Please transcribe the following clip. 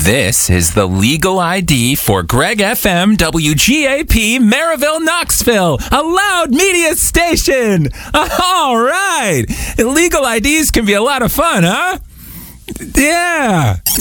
This is the legal ID for Greg FM WGAP Maryville, Knoxville, a loud media station. All right. Illegal IDs can be a lot of fun, huh? Yeah.